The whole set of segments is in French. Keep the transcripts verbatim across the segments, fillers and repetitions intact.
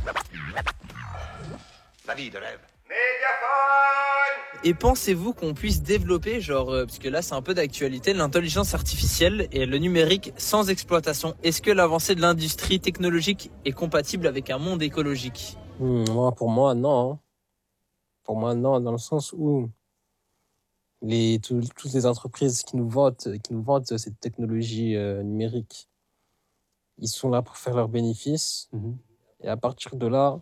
La vie de rêve. Et pensez-vous qu'on puisse développer, genre, euh, parce que là c'est un peu d'actualité, l'intelligence artificielle et le numérique sans exploitation? Est-ce que l'avancée de l'industrie technologique est compatible avec un monde écologique? Hmm, moi, pour moi, non. hein. Pour moi, non, dans le sens où les, tout- toutes les entreprises qui nous vendent, qui nous vendent cette technologie euh, numérique, ils sont là pour faire leurs bénéfices. Mhm. Et à partir de là,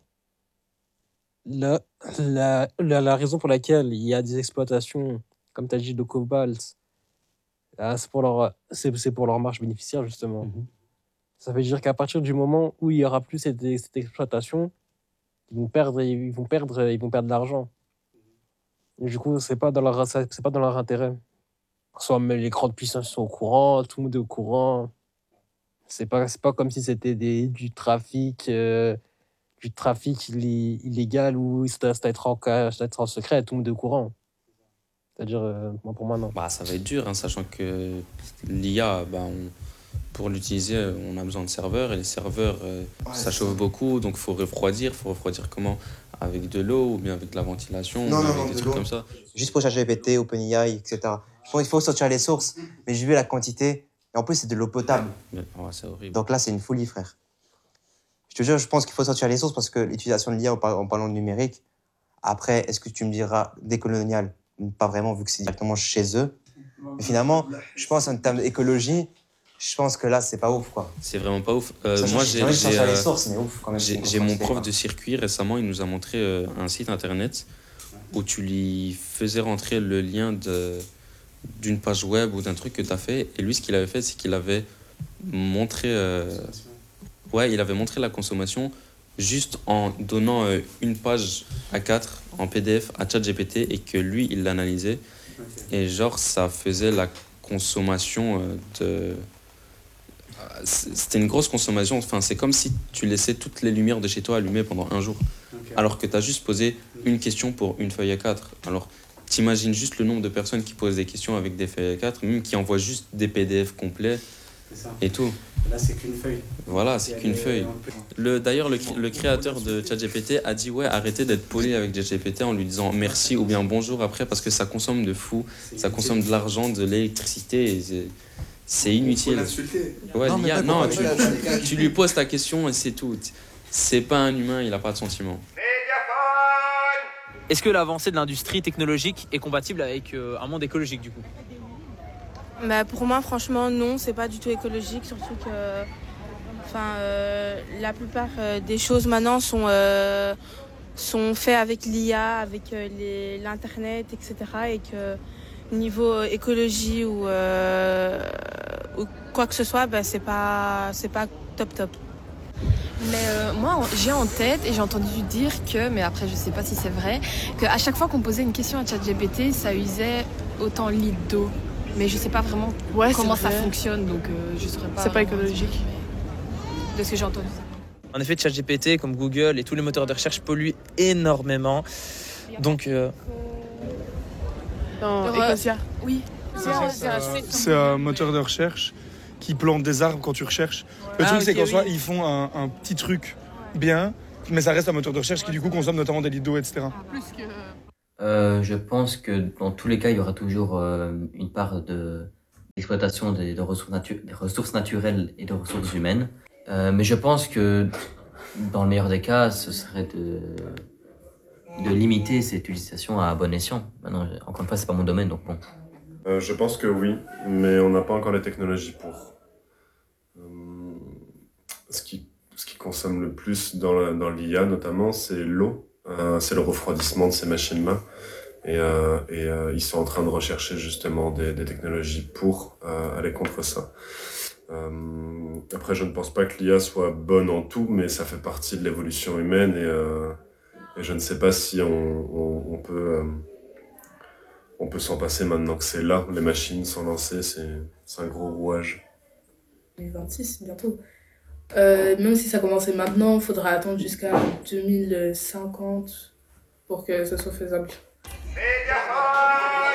la, la, la, la raison pour laquelle il y a des exploitations, comme tu as dit, de cobalt, ah, c'est pour leur, c'est, c'est pour leur marge bénéficiaire, justement. Mhm. Ça veut dire qu'à partir du moment où il y aura plus cette, cette exploitation, ils vont perdre, ils vont perdre, ils vont perdre de l'argent. Et du coup, c'est pas dans leur, ça- c'est pas dans leur intérêt. Soit même les grandes puissances sont au courant, tout le monde est au courant. C'est pas, c'est pas comme si c'était des, du trafic, euh, du trafic illé- illégal ou c'était c'était être en cache, être en secret, tout le monde est au courant. C'est-à-dire, euh, moi, pour moi, non. Bah, ça va être dur, hein, sachant que l'I A, bah, on- pour l'utiliser, on a besoin de serveurs. Et les serveurs, euh, ça chauffe beaucoup, donc il faut refroidir. Il faut refroidir comment? Avec de l'eau ou bien avec de la ventilation, Non, ou non, avec non, des de trucs l'eau. comme ça. Juste pour ChatGPT, OpenAI, et cetera. Je pense qu'il faut sortir les sources, mais j'ai vu la quantité. Et en plus, c'est de l'eau potable. Mais, ouais, c'est horrible. Donc là, c'est une folie, frère. Je te jure, je pense qu'il faut sortir les sources parce que l'utilisation de l'I A en par- en parlant de numérique, après, est-ce que tu me diras décolonial? Pas vraiment, vu que c'est directement chez eux. Mais finalement, je pense en termes d'écologie, je pense que là, c'est pas ouf, quoi. C'est vraiment pas ouf. Euh, Ça moi, change- j'ai, j'ai envie de j'ai, sortir les euh, sources, mais ouf, quand même. j'ai, c'est j'ai une mon quantité, prof quoi. de circuit récemment, il nous a montré euh, un site internet où tu lui faisais rentrer le lien de, d'une page web ou d'un truc que tu as fait. Et lui, ce qu'il avait fait, c'est qu'il avait montré, euh, ouais, il avait montré la consommation juste en donnant euh, une page A quatre en P D F à ChatGPT et que lui, il l'analysait. Et genre, ça faisait la consommation euh, de... C'était une grosse consommation. Enfin, c'est comme si tu laissais toutes les lumières de chez toi allumées pendant un jour. Okay. Alors que tu as juste posé une question pour une feuille A quatre. Alors, t'imagines juste le nombre de personnes qui posent des questions avec des feuilles A quatre, même qui envoient juste des P D F complets et tout. Là, c'est qu'une feuille. Voilà, c'est qu'une feuille. Le, d'ailleurs, le, le créateur de ChatGPT a dit ouais, arrêtez d'être poli avec ChatGPT en lui disant merci ou bien bonjour après parce que ça consomme de fou, ça consomme de l'argent, de l'électricité. Et c'est, c'est inutile. Ouais, Non, non, mais pas non pour tu, parler de la- tu, tu lui poses ta question et c'est tout. C'est pas un humain, il a pas de sentiments. Est-ce que l'avancée de l'industrie technologique est compatible avec euh, un monde écologique du coup? Bah, pour moi, franchement, non, c'est pas du tout écologique, surtout que enfin, euh, la plupart euh, des choses maintenant sont, euh, sont faites avec l'I A, avec euh, les, l'Internet, et cetera. Et que niveau écologie ou, euh, ou quoi que ce soit, bah, c'est pas, c'est pas top top. Mais euh, moi, j'ai en tête et j'ai entendu dire que, mais après je sais pas si c'est vrai, qu'à chaque fois qu'on posait une question à ChatGPT, ça usait autant de litres d'eau. Mais je sais pas vraiment Ouais, comment c'est ça vrai. fonctionne, donc euh, je saurais pas. C'est pas vraiment écologique. dire, mais de ce que j'ai entendu. En effet, ChatGPT, comme Google et tous les moteurs de recherche polluent énormément. Donc, euh, Non, Euh, Ecosia. Oui. C'est un moteur de recherche qui plante des arbres quand tu recherches. Le Ah, truc, ok, c'est qu'en oui. soi, ils font un, un petit truc bien, mais ça reste un moteur de recherche qui, du coup, consomme notamment des litres d'eau, et cetera. Plus que. Euh, je pense que dans tous les cas, il y aura toujours euh, une part de, d'exploitation des, de ressources, natu- des ressources naturelles et des ressources humaines. Euh, mais je pense que dans le meilleur des cas, ce serait de, de limiter cette utilisation à bon escient. Maintenant, encore une fois, c'est pas mon domaine, donc bon. Euh, je pense que oui, mais on n'a pas encore les technologies pour. Euh, ce, qui, ce qui consomme le plus dans, la, dans l'I A notamment, c'est l'eau. Euh, c'est le refroidissement de ces machines-là. Et, euh, et euh, ils sont en train de rechercher justement des, des technologies pour euh, aller contre ça. Euh, après, je ne pense pas que l'I A soit bonne en tout, mais ça fait partie de l'évolution humaine et, euh, et je ne sais pas si on, on, on peut... Euh, On peut s'en passer maintenant que c'est là, les machines sont lancées, c'est, c'est un gros rouage. deux mille vingt-six, bientôt. Euh, même si ça commençait maintenant, il faudra attendre jusqu'à deux mille cinquante pour que ce soit faisable.